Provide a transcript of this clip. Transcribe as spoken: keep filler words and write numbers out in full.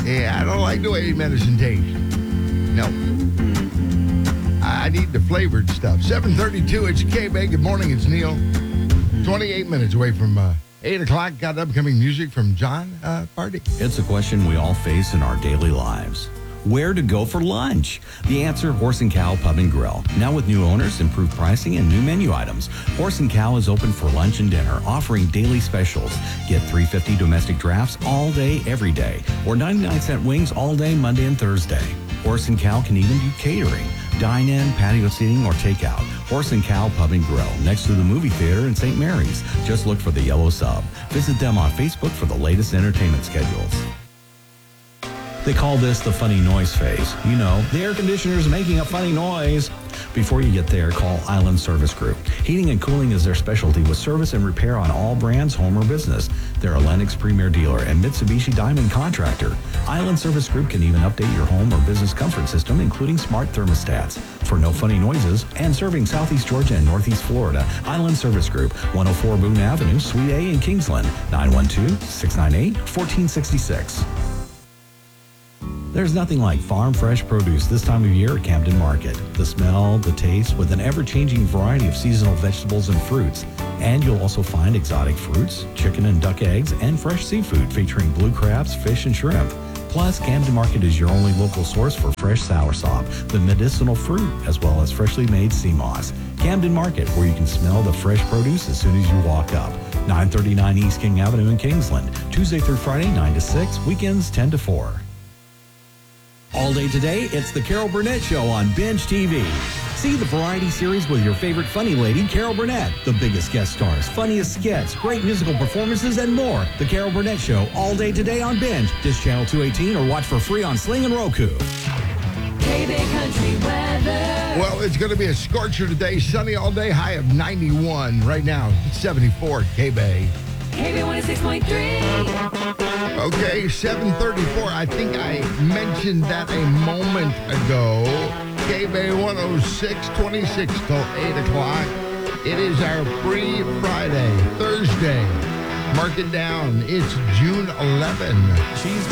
Yeah, I don't like the way medicine tastes. No. I need the flavored stuff. seven thirty-two, it's K-Bay. Good morning, it's Neil. twenty-eight minutes away from uh, eight o'clock. Got upcoming music from John uh, Party. It's a question we all face in our daily lives. Where to go for lunch? The answer, Horse and Cow Pub and Grill. Now with new owners, improved pricing, and new menu items. Horse and Cow is open for lunch and dinner, offering daily specials. Get three fifty domestic drafts all day, every day. Or ninety-nine cent wings all day, Monday and Thursday. Horse and Cow can even do catering. Dine-in, patio seating, or takeout. Horse and Cow Pub and Grill, next to the movie theater in Saint Mary's. Just look for the yellow sub. Visit them on Facebook for the latest entertainment schedules. They call this the funny noise phase. You know, the air conditioner's making a funny noise. Before you get there, call Island Service Group. Heating and cooling is their specialty with service and repair on all brands, home or business. They're a Lennox Premier dealer and Mitsubishi Diamond contractor. Island Service Group can even update your home or business comfort system, including smart thermostats. For no funny noises and serving Southeast Georgia and Northeast Florida, Island Service Group, one oh four Boone Avenue, Suite A in Kingsland, nine one two, six nine eight, one four six six. There's nothing like farm fresh produce this time of year at Camden Market. The smell, the taste, with an ever-changing variety of seasonal vegetables and fruits. And you'll also find exotic fruits, chicken and duck eggs, and fresh seafood featuring blue crabs, fish, and shrimp. Plus, Camden Market is your only local source for fresh soursop, the medicinal fruit, as well as freshly made sea moss. Camden Market, where you can smell the fresh produce as soon as you walk up. nine thirty-nine East King Avenue in Kingsland. Tuesday through Friday, nine to six. Weekends, ten to four. All day today, it's the Carol Burnett Show on Binge T V. See the variety series with your favorite funny lady, Carol Burnett. The biggest guest stars, funniest skits, great musical performances, and more. The Carol Burnett Show, all day today on Binge. Dish Channel two eighteen or watch for free on Sling and Roku. K-Bay Country weather. Well, it's going to be a scorcher today. Sunny all day, high of ninety-one. Right now, it's seventy-four, K-Bay. K-Bay one oh six point three. Okay, seven thirty-four. I think I mentioned that a moment ago. K-Bay one oh six, twenty-six till eight o'clock. It is our free Friday, Thursday. Mark it down. It's June eleventh. She's